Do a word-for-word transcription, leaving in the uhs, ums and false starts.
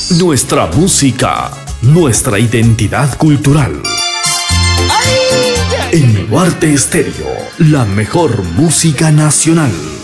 Nuestra música, nuestra identidad cultural. En Nuarte Estéreo, la mejor música nacional.